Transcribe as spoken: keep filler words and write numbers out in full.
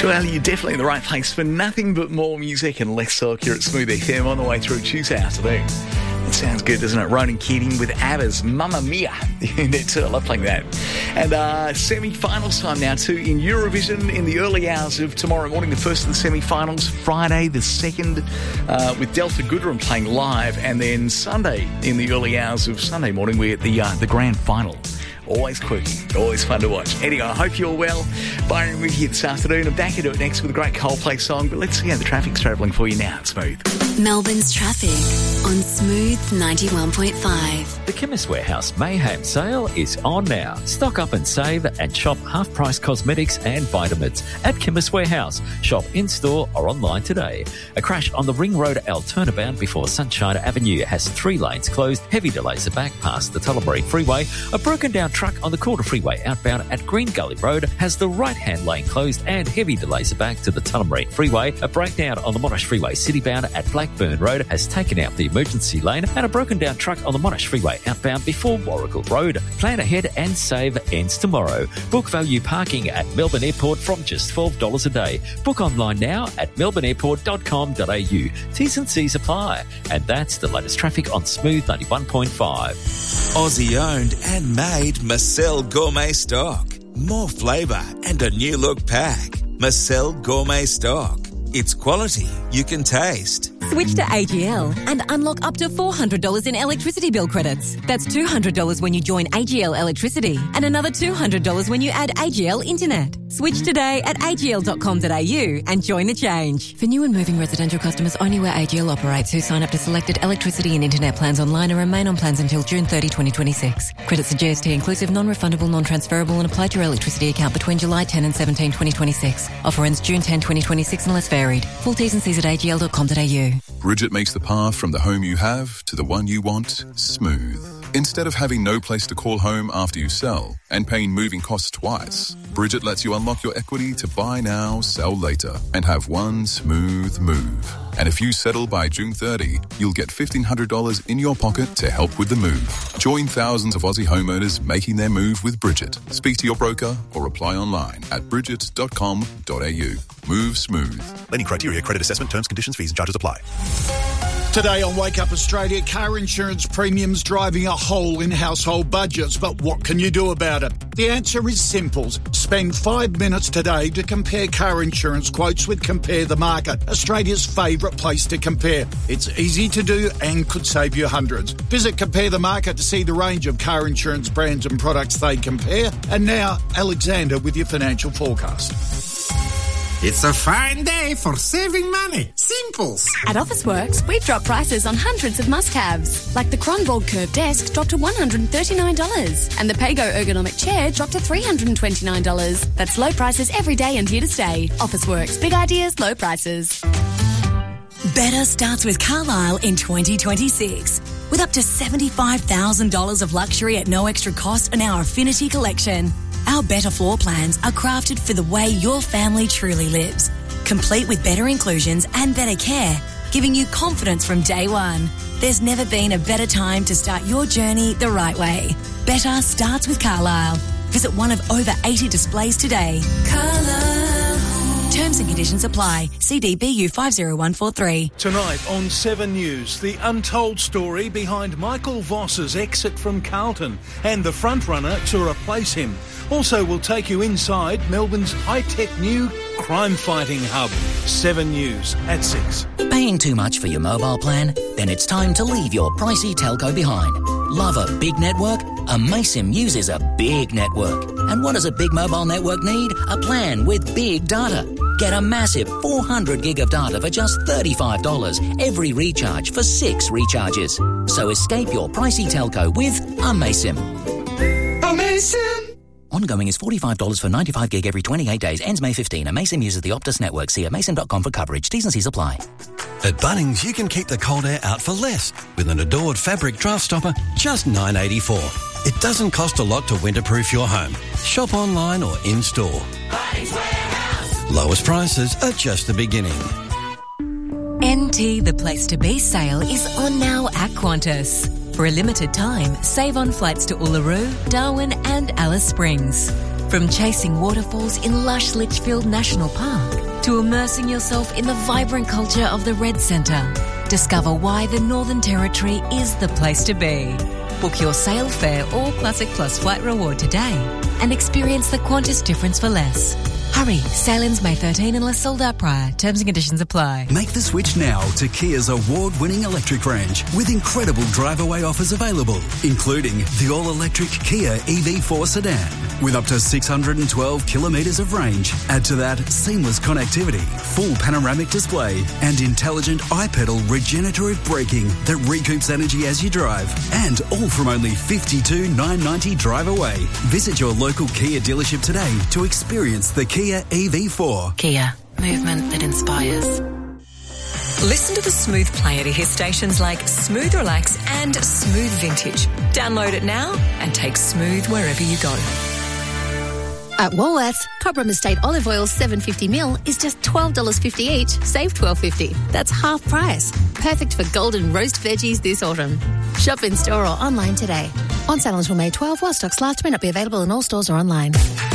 Well, you're definitely in the right place for nothing but more music and less talk here at Smooth F M on the way through Tuesday afternoon. It sounds good, doesn't it? Ronan Keating with ABBA's Mamma Mia. That's it. I love playing that. And uh, semi-finals time now too in Eurovision in the early hours of tomorrow morning. The first of the semi-finals, Friday the second, uh, with Delta Goodrem playing live, and then Sunday in the early hours of Sunday morning we're at the uh, the grand final. Always quirky, always fun to watch. Anyway, I hope you're well. Byron with you this afternoon. I'm back into it next with a great Coldplay song, but let's see how the traffic's travelling for you now. It's Smooth. Melbourne's traffic on Smooth ninety-one point five. The Chemist Warehouse Mayhem sale is on now. Stock up and save and shop half-price cosmetics and vitamins at Chemist Warehouse. Shop in-store or online today. A crash on the Ring Road Altona-bound before Sunshine Avenue has three lanes closed. Heavy delays are back past the Tullamarine Freeway. A broken-down truck on the Calder Freeway outbound at Green Gully Road has the right-hand lane closed and heavy delays are back to the Tullamarine Freeway. A breakdown on the Monash Freeway citybound at Blackburn Road has taken out the emergency lane, and a broken-down truck on the Monash Freeway outbound before Warrigal Road. Plan ahead and save ends tomorrow. Book value parking at Melbourne Airport from just twelve dollars a day. Book online now at melbourne airport dot com dot a u. T's and C's apply. And that's the latest traffic on Smooth ninety-one point five. Aussie-owned and made Marcel Gourmet Stock. More flavour and a new look pack. Marcel Gourmet Stock. It's quality you can taste. Switch to A G L and unlock up to four hundred dollars in electricity bill credits. That's two hundred dollars when you join A G L Electricity and another two hundred dollars when you add A G L Internet. Switch today at a g l dot com dot a u and join the change. For new and moving residential customers only where A G L operates, who sign up to selected electricity and internet plans online and remain on plans until June thirtieth, twenty twenty-six. Credits are G S T inclusive, non-refundable, non-transferable and apply to your electricity account between July tenth and seventeenth, twenty twenty-six. Offer ends June tenth, twenty twenty-six unless varied. Full T's and C's at a g l dot com dot a u. Bridget makes the path from the home you have to the one you want smooth. Instead of having no place to call home after you sell and paying moving costs twice, Bridget lets you unlock your equity to buy now, sell later and have one smooth move. And if you settle by June thirtieth, you'll get fifteen hundred dollars in your pocket to help with the move. Join thousands of Aussie homeowners making their move with Bridget. Speak to your broker or apply online at bridget dot com dot a u. Move smooth. Lending criteria, credit assessment, terms, conditions, fees and charges apply. Today on Wake Up Australia, car insurance premiums driving a hole in household budgets. But what can you do about it? The answer is simple. Spend five minutes today to compare car insurance quotes with Compare the Market, Australia's favourite place to compare. It's easy to do and could save you hundreds. Visit Compare the Market to see the range of car insurance brands and products they compare. And now, Alexander with your financial forecast. It's a fine day for saving money. Simples. At Officeworks, we've dropped prices on hundreds of must-haves, like the Cronvold Curve Desk dropped to one hundred thirty-nine dollars and the Pago Ergonomic Chair dropped to three hundred twenty-nine dollars. That's low prices every day and here to stay. Officeworks, big ideas, low prices. Better starts with Carlisle in twenty twenty-six. With up to seventy-five thousand dollars of luxury at no extra cost on our Affinity Collection. Our better floor plans are crafted for the way your family truly lives, complete with better inclusions and better care, giving you confidence from day one. There's never been a better time to start your journey the right way. Better starts with Carlisle. Visit one of over eighty displays today. Carlisle. Terms and conditions apply. C D B U five zero one four three. Tonight on Seven News, the untold story behind Michael Voss's exit from Carlton and the frontrunner to replace him. Also, we'll take you inside Melbourne's high-tech new crime-fighting hub. Seven News at six. Paying too much for your mobile plan? Then it's time to leave your pricey telco behind. Love a big network? Amaysim uses a big network. And what does a big mobile network need? A plan with big data. Get a massive four hundred gig of data for just thirty-five dollars every recharge for six recharges. So escape your pricey telco with Amaysim. Amaysim! Ongoing is forty-five dollars for ninety-five gig every twenty-eight days. Ends May fifteenth. Amaysim uses the Optus network. See amaysim dot com for coverage. T's and C's apply. At Bunnings, you can keep the cold air out for less with an Adored fabric draft stopper, just nine dollars eighty-four. It doesn't cost a lot to winterproof your home. Shop online or in-store. Bunnings Warehouse. Lowest prices are just the beginning. N T The Place to Be sale is on now at Qantas. For a limited time, save on flights to Uluru, Darwin and Alice Springs. From chasing waterfalls in lush Litchfield National Park to immersing yourself in the vibrant culture of the Red Centre, discover why the Northern Territory is the place to be. Book your sail fare or Classic Plus flight reward today and experience the Qantas difference for less. Hurry, sail-ins May thirteenth unless sold out prior. Terms and conditions apply. Make the switch now to Kia's award-winning electric range with incredible drive-away offers available, including the all-electric Kia E V four sedan with up to six hundred twelve kilometres of range. Add to that seamless connectivity, full panoramic display and intelligent iPedal regenerative braking that recoups energy as you drive. And all from only fifty-two thousand nine hundred ninety drive away. Visit your local Kia dealership today to experience the Kia E V four. Kia, movement that inspires. Listen to the Smooth player to hear stations like Smooth Relax and Smooth Vintage. Download it now and take Smooth wherever you go. At Woolworths, Cobram Estate olive oil seven hundred fifty milliliters is just twelve dollars fifty each, save twelve dollars fifty. That's half price. Perfect for golden roast veggies this autumn. Shop in store or online today. On sale until May twelfth while stocks last, may not be available in all stores or online.